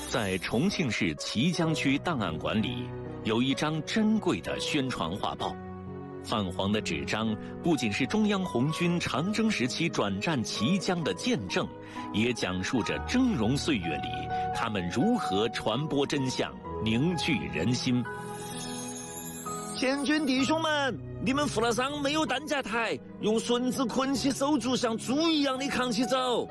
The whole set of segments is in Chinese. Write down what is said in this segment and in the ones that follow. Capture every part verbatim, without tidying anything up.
在重庆市綦江区档案馆里，有一张珍贵的宣传画报。泛黄的纸张不仅是中央红军长征时期转战綦江的见证，也讲述着峥嵘岁月里他们如何传播真相、凝聚人心。 前军弟兄们，你们负了伤，没有担架抬，用绳子捆起手足，像猪一样的扛起走。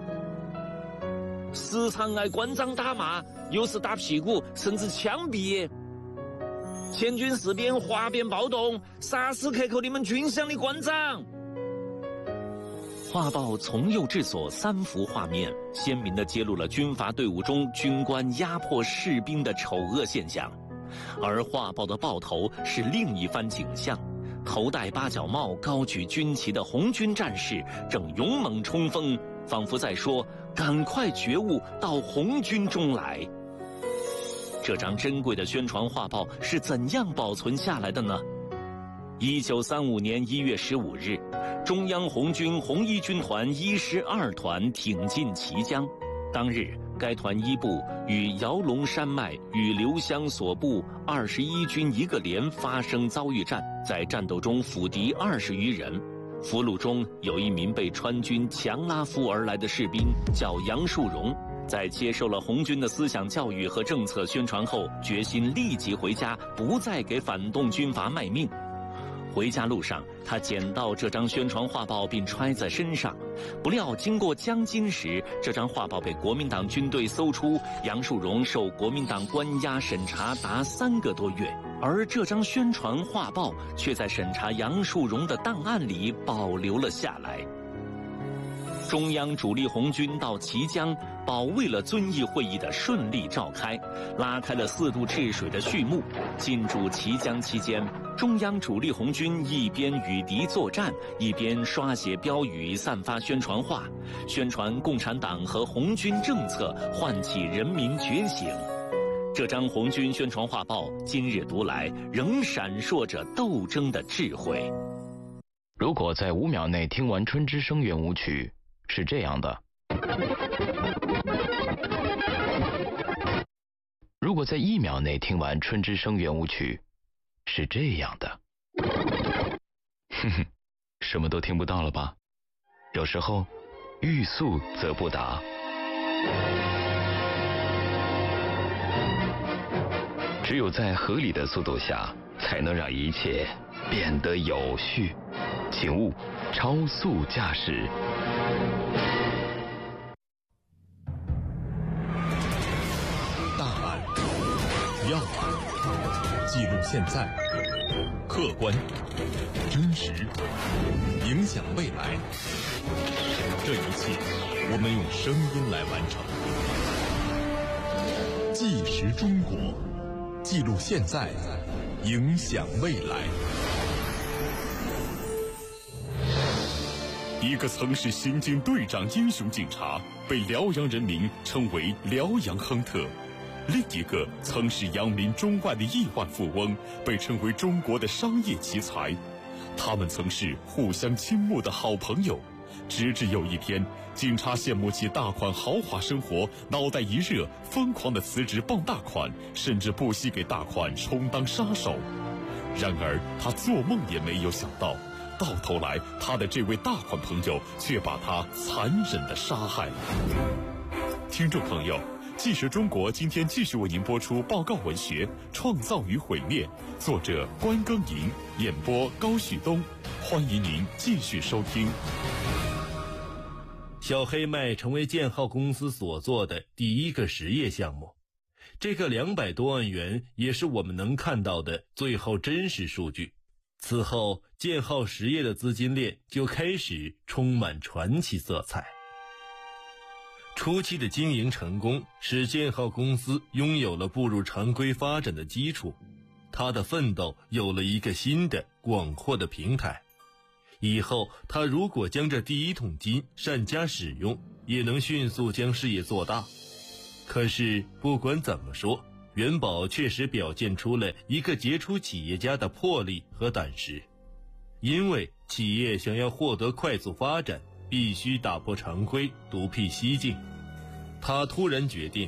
时常挨关长打骂，有时打屁股，甚至枪毙。前军士兵哗变暴动，杀死克扣你们军饷的关长。 画报从右至左三幅画面，鲜明地揭露了军阀队伍中军官压迫士兵的丑恶现象。而画报的报头是另一番景象，头戴八角帽、高举军旗的红军战士正勇猛冲锋，仿佛在说：“赶快觉悟，到红军中来。”这张珍贵的宣传画报是怎样保存下来的呢？一九三五年一月十五日，中央红军红一军团一师二团挺进綦江。当日，该团一部与姚龙山脉与刘湘所部二十一军一个连发生遭遇战，在战斗中俘敌二十余人。俘虏中有一名被川军强拉夫而来的士兵，叫杨树荣。在接受了红军的思想教育和政策宣传后，决心立即回家，不再给反动军阀卖命。回家路上，他捡到这张宣传画报并揣在身上，不料经过江津时，这张画报被国民党军队搜出，杨树荣受国民党关押审查达三个多月，而这张宣传画报却在审查杨树荣的档案里保留了下来。中央主力红军到綦江，保卫了遵义会议的顺利召开，拉开了四渡治水的序幕。进驻綦江期间，中央主力红军一边与敌作战，一边刷写标语、散发宣传画，宣传共产党和红军政策，唤起人民觉醒。这张红军宣传画报今日读来，仍闪烁着斗争的智慧。 如果在五秒内听完《春之声》圆舞曲，是这样的；如果在一秒内听完《春之声》圆舞曲，是这样的。哼哼，什么都听不到了吧？有时候，欲速则不达。只有在合理的速度下，才能让一切变得有序。请勿超速驾驶。 大案、要案，记录现在，客观、真实，影响未来。这一切，我们用声音来完成。纪实中国，记录现在，影响未来。一个曾是刑警队长英雄警察，被辽阳人民称为辽阳亨特；另一个曾是扬名中外的亿万富翁，被称为中国的商业奇才。他们曾是互相倾慕的好朋友，直至有一天，警察羡慕其大款豪华生活，脑袋一热，疯狂地辞职傍大款，甚至不惜给大款充当杀手。然而他做梦也没有想到，到头来他的这位大款朋友却把他残忍地杀害。听众朋友，纪实中国今天继续为您播出报告文学《创造与毁灭》，作者关耕营，演播高旭东，欢迎您继续收听。 小黑麦成为建浩公司所做的第一个实业项目，这个两百多万元也是我们能看到的最后真实数据。此后，建浩实业的资金链就开始充满传奇色彩。初期的经营成功使建浩公司拥有了步入常规发展的基础，他的奋斗有了一个新的广阔的平台。以后他如果将这第一桶金善加使用，也能迅速将事业做大。可是不管怎么说，元宝确实表现出了一个杰出企业家的魄力和胆识。因为企业想要获得快速发展，必须打破常规，独辟蹊径。他突然决定，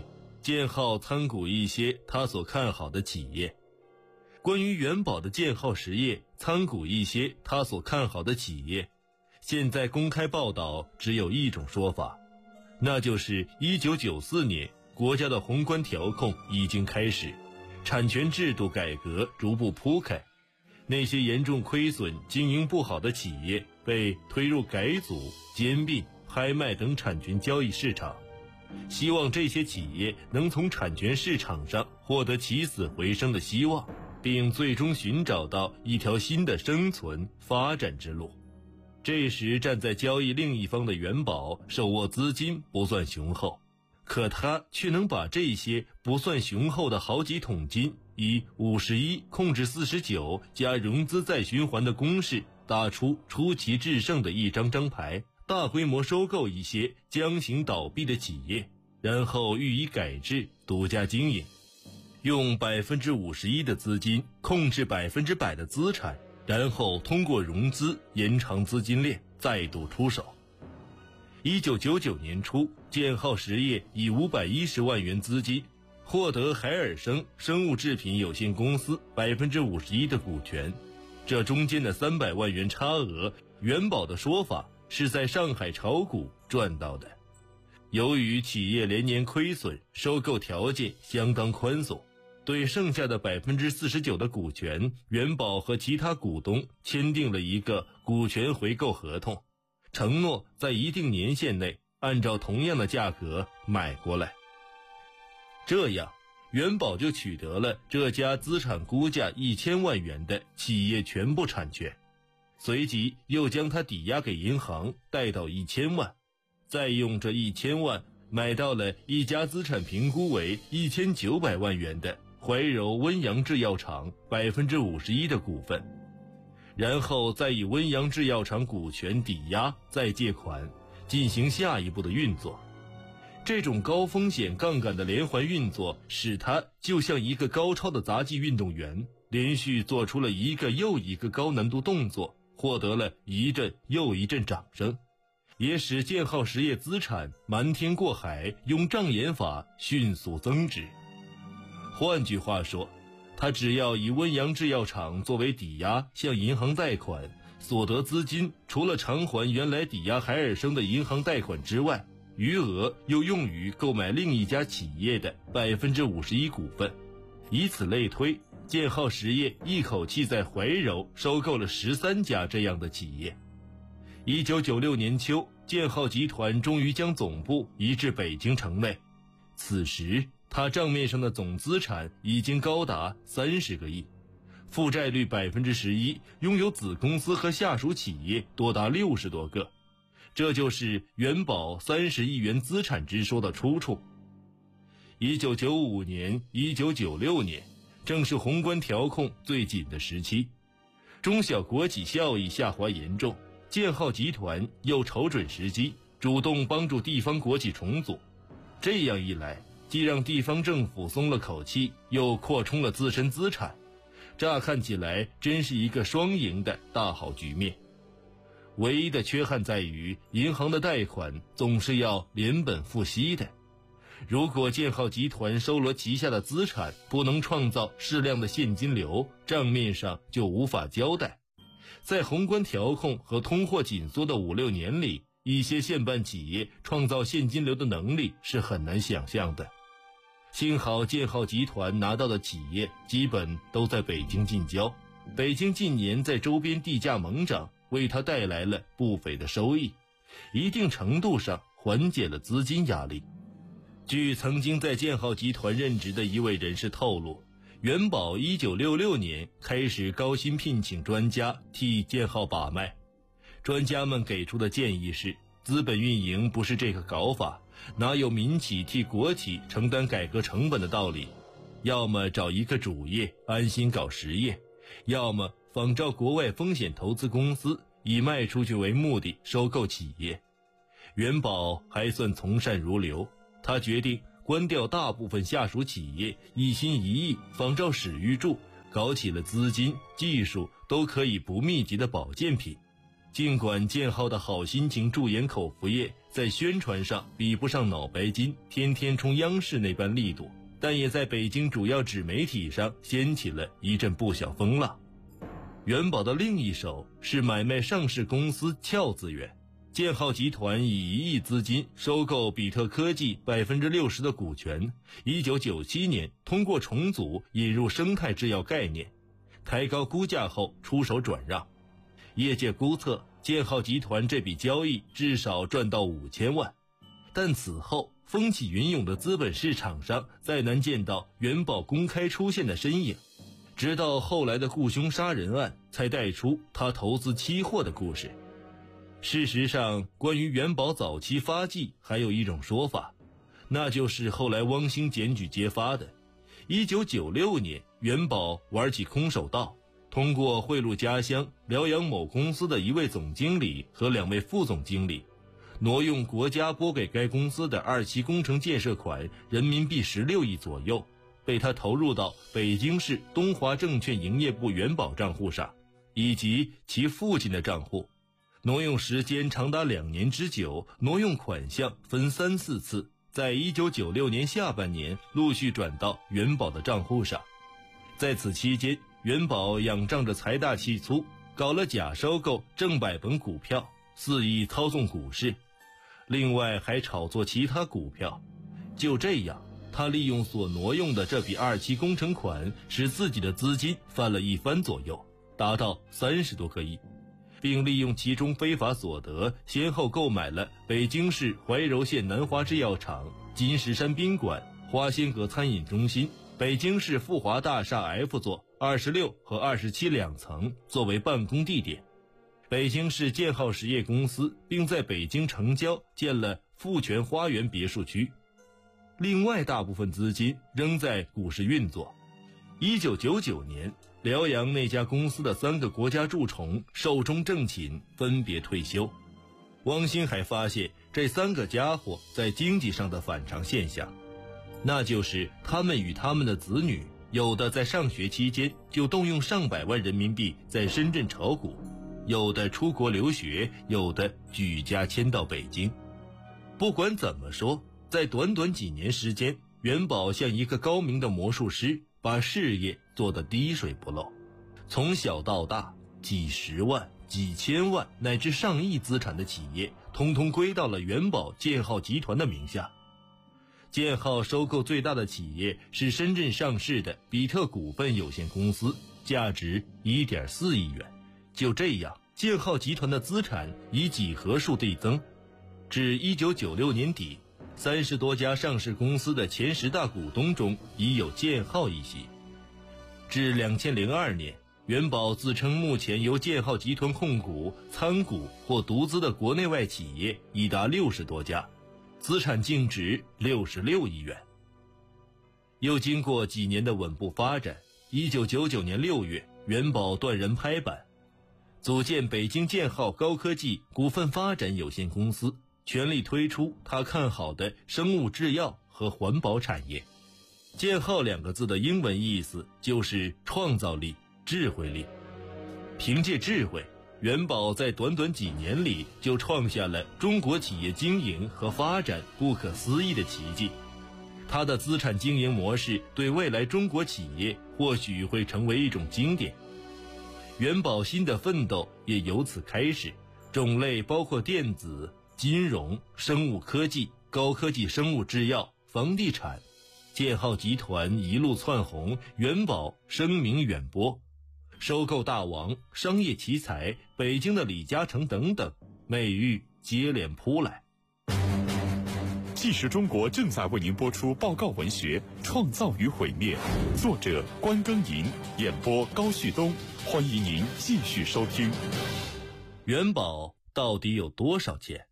建浩参股一些他所看好的企业。关于元宝的建浩实业参股一些他所看好的企业，现在公开报道只有一种说法，那就是一九九四年国家的宏观调控已经开始，产权制度改革逐步铺开，那些严重亏损、经营不好的企业被推入改组、兼并、拍卖等产权交易市场，希望这些企业能从产权市场上获得起死回生的希望，并最终寻找到一条新的生存发展之路。这时站在交易另一方的元宝手握资金不算雄厚，可他却能把这些不算雄厚的好几桶金以五十一控制四十九加融资再循环的公式打出出奇制胜的一张张牌，大规模收购一些将行倒闭的企业，然后予以改制独家经营，用百分之五十一的资金控制百分之百的资产，然后通过融资延长资金链，再度出手。一九九九年初，建浩实业以五百一十万元资金获得海尔生生物制品有限公司百分之五十一的股权，这中间的三百万元差额，元宝的说法是在上海炒股赚到的。由于企业连年亏损，收购条件相当宽松，对剩下的百分之四十九的股权，元宝和其他股东签订了一个股权回购合同，承诺在一定年限内按照同样的价格买过来。这样，元宝就取得了这家资产估价一千万元的企业全部产权，随即又将它抵押给银行，贷到一千万，再用这一千万买到了一家资产评估为一千九百万元的怀柔温阳制药厂百分之五十一的股份，然后再以温阳制药厂股权抵押，再借款，进行下一步的运作。这种高风险杠杆的连环运作，使他就像一个高超的杂技运动员，连续做出了一个又一个高难度动作，获得了一阵又一阵掌声，也使建浩实业资产瞒天过海，用障眼法迅速增值。换句话说，他只要以温阳制药厂作为抵押向银行贷款，所得资金除了偿还原来抵押海尔生的银行贷款之外，余额又用于购买另一家企业的百分之五十一股份，以此类推，建浩实业一口气在怀柔收购了十三家这样的企业。一九九六年秋，建浩集团终于将总部移至北京城内，此时他账面上的总资产已经高达三十个亿，负债率百分之十一，拥有子公司和下属企业多达六十多个。这就是元宝三十亿元资产之说的出处。一九九五年、一九九六年，正是宏观调控最紧的时期，中小国企效益下滑严重，建浩集团又瞅准时机，主动帮助地方国企重组。这样一来，既让地方政府松了口气，又扩充了自身资产，乍看起来真是一个双赢的大好局面。唯一的缺憾在于，银行的贷款总是要连本付息的。如果建浩集团收罗旗下的资产不能创造适量的现金流，账面上就无法交代。在宏观调控和通货紧缩的五六年里，一些县办企业创造现金流的能力是很难想象的。幸好建浩集团拿到的企业基本都在北京近郊，北京近年在周边地价猛涨，为他带来了不菲的收益，一定程度上缓解了资金压力。据曾经在建浩集团任职的一位人士透露，元宝一九六六年开始高薪聘请专家替建浩把脉，专家们给出的建议是，资本运营不是这个搞法，哪有民企替国企承担改革成本的道理？要么找一个主业安心搞实业，要么仿照国外风险投资公司，以卖出去为目的收购企业。元宝还算从善如流，他决定关掉大部分下属企业，一心一意仿照史玉柱搞起了资金、技术都可以不密集的保健品。尽管建浩的好心情驻颜口服液在宣传上比不上脑白金天天冲央视那般力度，但也在北京主要纸媒体上掀起了一阵不小风浪。元宝的另一手是买卖上市公司壳资源，建浩集团以一亿资金收购比特科技百分之六十的股权。一九九七年通过重组引入生态制药概念，抬高估价后出手转让。业界估测，建浩集团这笔交易至少赚到五千万，但此后风起云涌的资本市场上再难见到元宝公开出现的身影。直到后来的雇凶杀人案才带出他投资期货的故事。事实上，关于元宝早期发迹还有一种说法，那就是后来汪兴检举揭发的。一九九六年，元宝玩起空手道，通过贿赂家乡辽阳某公司的一位总经理和两位副总经理，挪用国家拨给该公司的二期工程建设款人民币十六亿左右，被他投入到北京市东华证券营业部元宝账户上，以及其父亲的账户。挪用时间长达两年之久，挪用款项分三四次，在一九九六年下半年陆续转到元宝的账户上。在此期间，元宝仰仗着财大气粗，搞了假收购正百本股票，肆意操纵股市，另外还炒作其他股票。就这样，他利用所挪用的这笔二期工程款，使自己的资金翻了一番左右，达到三十多个亿，并利用其中非法所得，先后购买了北京市怀柔县南华制药厂、金石山宾馆、花仙阁餐饮中心、北京市富华大厦 F 座二十六和二十七两层作为办公地点，北京市建浩实业公司并在北京城郊建了富泉花园别墅区。另外大部分资金仍在股市运作。一九九九年，辽阳那家公司的三个国家蛀虫寿终正寝，分别退休。汪兴还发现这三个家伙在经济上的反常现象，那就是他们与他们的子女，有的在上学期间就动用上百万人民币在深圳炒股，有的出国留学，有的举家迁到北京。不管怎么说，在短短几年时间，元宝像一个高明的魔术师，把事业做得滴水不漏。从小到大，几十万、几千万乃至上亿资产的企业，通通归到了元宝建浩集团的名下。建浩收购最大的企业是深圳上市的比特股份有限公司，价值 一点四亿元。就这样，建浩集团的资产以几何数递增，至一九九六年底，三十多家上市公司的前十大股东中已有建浩一席。至两千零二年，元宝自称目前由建浩集团控股、参股或独资的国内外企业已达六十多家，资产净值六十六亿元。又经过几年的稳步发展，一九九九年六月，元宝断然拍板，组建北京建浩高科技股份发展有限公司，全力推出他看好的生物制药和环保产业。建浩两个字的英文意思就是创造力、智慧力。凭借智慧，元宝在短短几年里就创下了中国企业经营和发展不可思议的奇迹。他的资产经营模式对未来中国企业或许会成为一种经典。元宝新的奋斗也由此开始，种类包括电子、金融、生物科技、高科技生物制药、房地产。建浩集团一路窜红，元宝声名远播，收购大王、商业奇才、北京的李嘉诚等等，美誉接连扑来。 纪实中国正在为您播出报告文学《创造与毁灭》，作者关庚寅，演播高旭东，欢迎您继续收听。 元宝到底有多少钱？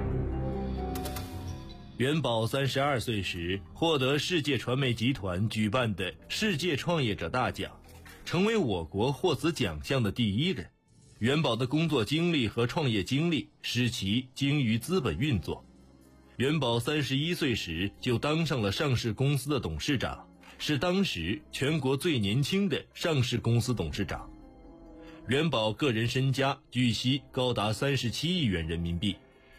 元宝三十二岁时获得世界传媒集团举办的世界创业者大奖，成为我国获此奖项的第一人。元宝的工作经历和创业经历使其精于资本运作。元宝三十一岁时就当上了上市公司的董事长，是当时全国最年轻的上市公司董事长。元宝个人身家据悉高达三十七亿元人民币，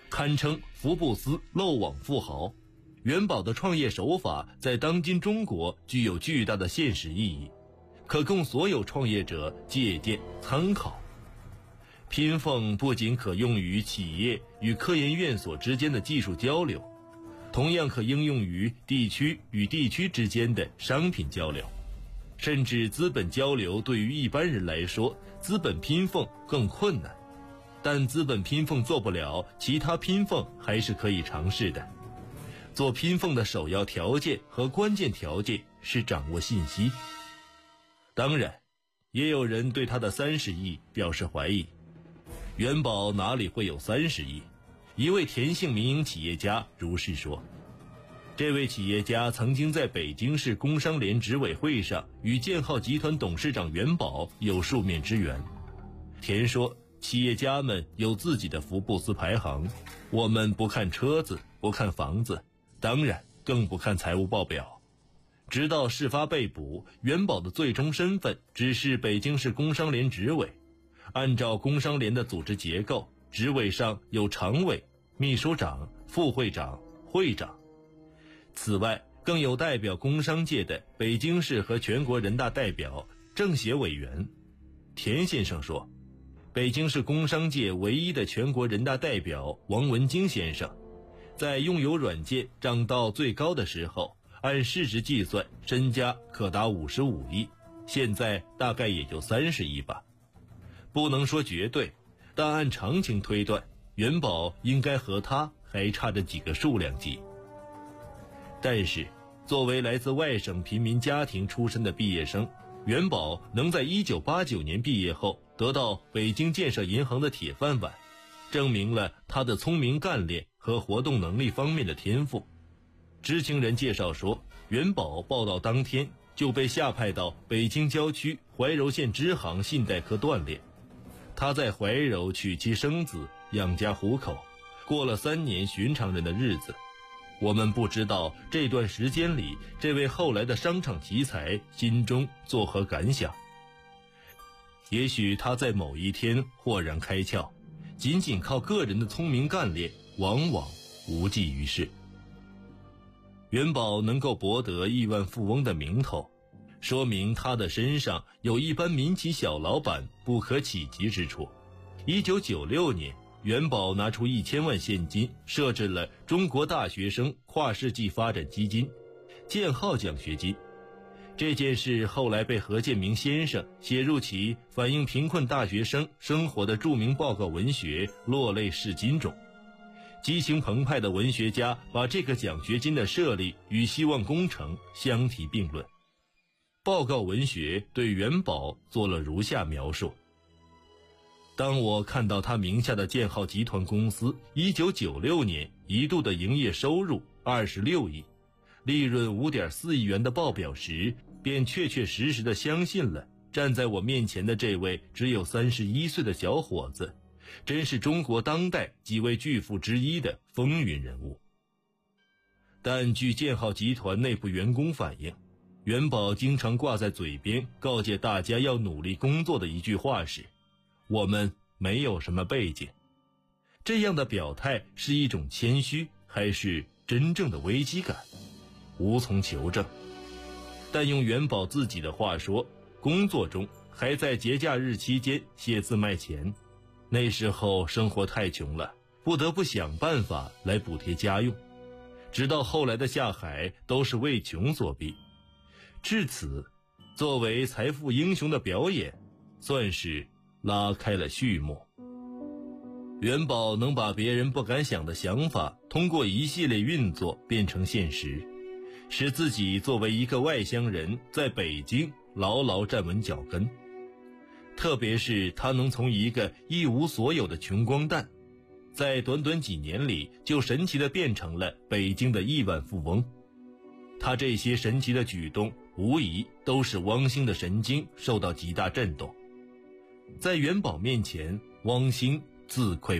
堪称福布斯漏网富豪。元宝的创业手法在当今中国具有巨大的现实意义，可供所有创业者借鉴参考。拼缝不仅可用于企业与科研院所之间的技术交流，同样可应用于地区与地区之间的商品交流，甚至资本交流对于一般人来说，资本拼缝更困难。但资本拼缝做不了，其他拼缝还是可以尝试的。做拼缝的首要条件和关键条件是掌握信息。当然，也有人对他的三十亿表示怀疑。元宝哪里会有三十亿？一位田姓民营企业家如是说。这位企业家曾经在北京市工商联执委会上与建浩集团董事长元宝有数面之缘。田说，企业家们有自己的福布斯排行，我们不看车子，不看房子，当然更不看财务报表。直到事发被捕，元宝的最终身份只是北京市工商联执委。按照工商联的组织结构，执委上有常委、秘书长、副会长、会长。此外，更有代表工商界的北京市和全国人大代表、政协委员。田先生说，北京市工商界唯一的全国人大代表王文京先生，在拥有软件涨到最高的时候，按市值计算，身家可达五十五亿，现在大概也就三十亿吧。不能说绝对，但按常情推断，元宝应该和他还差着几个数量级。但是，作为来自外省贫民家庭出身的毕业生，元宝能在一九八九年毕业后得到北京建设银行的铁饭碗，证明了他的聪明干练和活动能力方面的天赋。知情人介绍说，元宝报到当天就被下派到北京郊区怀柔县支行信贷科锻炼。他在怀柔娶妻生子，养家糊口，过了三年寻常人的日子。我们不知道这段时间里，这位后来的商场奇才心中作何感想。也许他在某一天豁然开窍，仅仅靠个人的聪明干练，往往无济于事。元宝能够博得亿万富翁的名头，说明他的身上有一般民企小老板不可企及之处。一九九六年，元宝拿出一千万现金，设置了中国大学生跨世纪发展基金、建浩奖学金。这件事后来被何建明先生写入其反映贫困大学生生活的著名报告文学《落泪是金》中。激情澎湃的文学家把这个奖学金的设立与希望工程相提并论。报告文学对元宝做了如下描述：当我看到他名下的建浩集团公司一九九六年一度的营业收入二十六亿，利润 五点四亿元的报表时，便确确实实地相信了站在我面前的这位只有三十一岁的小伙子真是中国当代几位巨富之一的风云人物。但据建浩集团内部员工反映，元宝经常挂在嘴边告诫大家要努力工作的一句话是：我们没有什么背景。这样的表态是一种谦虚，还是真正的危机感？无从求证。但用元宝自己的话说，工作中还在节假日期间写字卖钱，那时候生活太穷了，不得不想办法来补贴家用，直到后来的下海都是为穷所逼。至此，作为财富英雄的表演算是拉开了序幕。元宝能把别人不敢想的想法通过一系列运作变成现实，使自己作为一个外乡人在北京牢牢站稳脚跟。特别是他能从一个一无所有的穷光蛋，在短短几年里就神奇地变成了北京的亿万富翁。他这些神奇的举动无疑都使汪星的神经受到极大震动。在元宝面前，汪星自愧